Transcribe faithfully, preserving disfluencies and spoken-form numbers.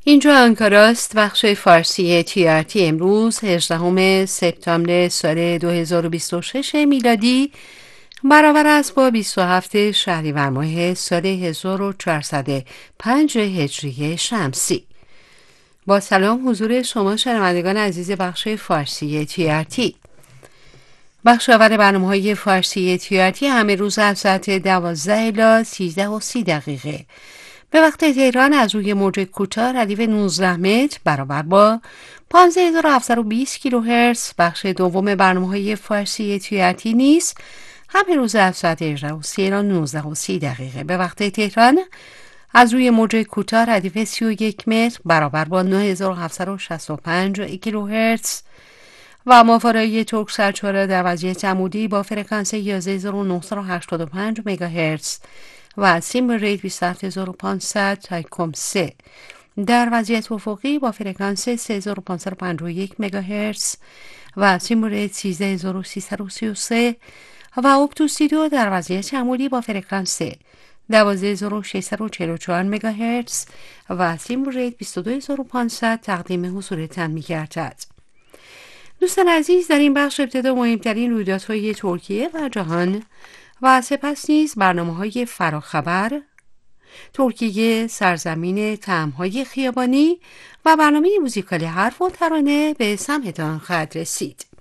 اینجا آنکاراست. بخش فارسی تی آر تی امروز هجدهم سپتامبر سال دو هزار و بیست و شش میلادی برابر است با بیست و هفتم شهریور ماه سال هزار و چهارصد و پنج هجری شمسی. با سلام حضور شما شنوندگان عزیز بخش فارسی تی آر تی. بخش اول برنامه‌های فارسی تی آر تی همه روز از ساعت دوازده الی سیزده و سی دقیقه به وقت تهران از روی موج کوتاه ردیف نوزده متر برابر با پانزده هزار و هفتصد و بیست کیلوهرتز. بخش دوم برنامه‌های فارسی تی آر تی نیز همه روز از ساعت هجده و سی الی نوزده و سی دقیقه به وقت تهران از روی موج کوتاه ردیف سی و یک متر برابر با نه هزار و هفتصد و شصت و پنج کیلوهرتز و ماهواره‌ای ترک سرچاره در وضعیت عمودی با فرکانس یازده هزار و نهصد و هشتاد و پنج مگاهرتز و سیم ریت بیست و هفت هزار و پانصد تایکوم سه در وضعیت افقی با فرکانس سه هزار و پانصد و پنجاه و یک مگاهرتز و سیم ریت سیزده هزار و سیصد و سی و سه و اپتوسی دو در وضعیت عمودی با فرکانس دوازده هزار و ششصد و چهل و چهار مگاهرتز و سیم ریت بیست و دو هزار و پانصد تقدیم حضورتان می‌گردد. دوستان عزیز، در این بخش ابتدا مهمترین رویدادهای ترکیه و جهان و سپس نیز برنامه‌های فراخبر، ترکیه سرزمین طعم‌های خیابانی و برنامه موزیکالی حرف و ترانه به سمعتان خواهد رسید.